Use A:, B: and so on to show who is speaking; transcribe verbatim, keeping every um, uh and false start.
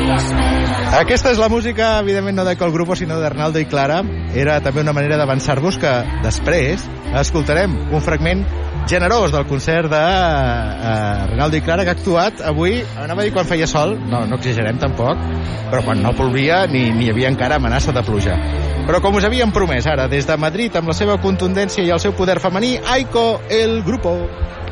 A: Aquesta és la música, evidentment no de Col Grupo, sinó d'Arnaldo i Clara. Era també una manera d'avançar-vos que després escoltarem un fragment generós del concert d'Arnaldo i Clara, que ha actuat avui, anava a dir quan feia sol, no, no exagerem tampoc, però quan no plovia ni, ni hi havia encara amenaça de pluja. Però com us havíem promès ara, des de Madrid, amb la seva contundència i el seu poder femení, Aiko, el Grupo.